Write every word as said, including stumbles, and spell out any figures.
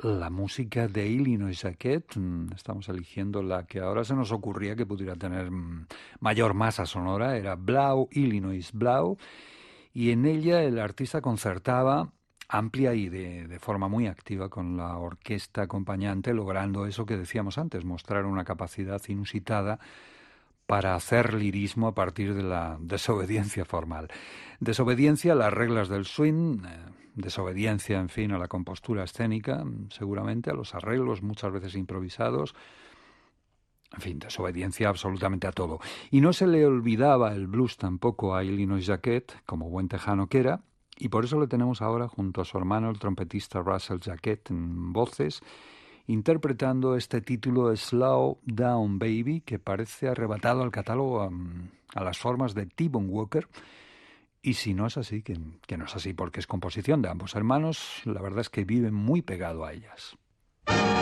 la música de Illinois Jacquet. mm, Estamos eligiendo la que ahora se nos ocurría que pudiera tener mm, mayor masa sonora. Era Blau, Illinois Blau. Y en ella el artista concertaba amplia y de, de forma muy activa con la orquesta acompañante, logrando eso que decíamos antes, mostrar una capacidad inusitada para hacer lirismo a partir de la desobediencia formal. Desobediencia a las reglas del swing, eh, desobediencia, en fin, a la compostura escénica, seguramente, a los arreglos muchas veces improvisados, en fin, desobediencia absolutamente a todo. Y no se le olvidaba el blues tampoco a Illinois Jacquet, como buen tejano que era, y por eso le tenemos ahora junto a su hermano, el trompetista Russell Jacquet, en voces, interpretando este título Slow Down Baby, que parece arrebatado al catálogo, um, a las formas de T-Bone Walker. Y si no es así, que, que no es así, porque es composición de ambos hermanos, la verdad es que viven muy pegado a ellas.